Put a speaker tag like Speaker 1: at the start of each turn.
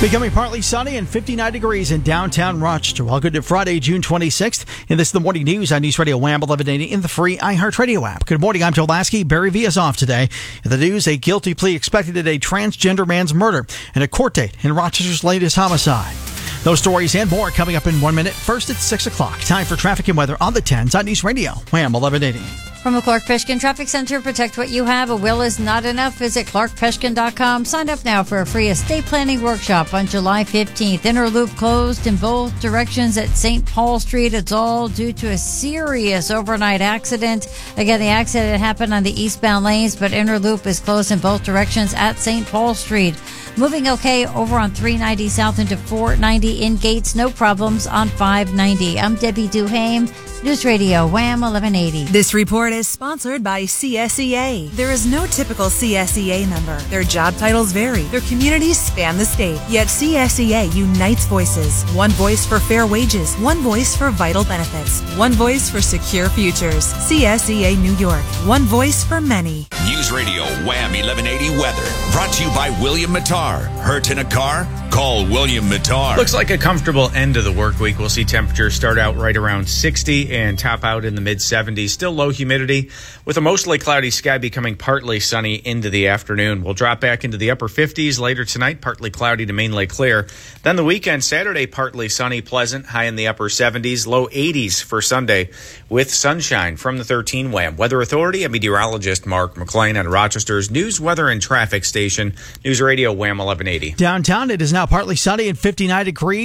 Speaker 1: Becoming partly sunny and 59 degrees in downtown Rochester. Welcome to Friday, June 26th. And this is the morning news on News Radio Wham 1180 in the free iHeartRadio app. Good morning. I'm Joe Lasky. Barry V is off today. In the news, a guilty plea expected at a transgender man's murder and a court date in Rochester's latest homicide. Those stories and more coming up in 1 minute. First at 6 o'clock. Time for traffic and weather on the 10s on News Radio Wham 1180.
Speaker 2: From the Clark Peshkin Traffic Center, protect what you have. A will is not enough. Visit clarkpeshkin.com. Sign up now for a free estate planning workshop on July 15th. Inner loop closed in both directions at St. Paul Street. It's all due to a serious overnight accident. Again, the accident happened on the eastbound lanes, but inner loop is closed in both directions at St. Paul Street. Moving okay over on 390 south into 490 in Gates. No problems on 590. I'm Debbie Duhame. News Radio Wham 1180.
Speaker 3: This report is sponsored by CSEA. There is no typical CSEA member. Their job titles vary. Their communities span the state. Yet CSEA unites voices. One voice for fair wages. One voice for vital benefits. One voice for secure futures. CSEA New York. One voice for many.
Speaker 4: News Radio Wham 1180 weather. Brought to you by William Mattar. Hurt in a car? Call William Mattar.
Speaker 5: Looks like a comfortable end of the work week. We'll see temperatures start out right around 60 and top out in the mid-70s. Still low humidity with a mostly cloudy sky becoming partly sunny into the afternoon. We'll drop back into the upper 50s later tonight, partly cloudy to mainly clear. Then the weekend, Saturday, partly sunny, pleasant, high in the upper 70s, low 80s for Sunday with sunshine. From the 13 Wham Weather Authority, I'm meteorologist Mark McLean at Rochester's News, Weather, and Traffic Station, News Radio Wham 1180.
Speaker 1: Downtown, it is now partly sunny and 59 degrees.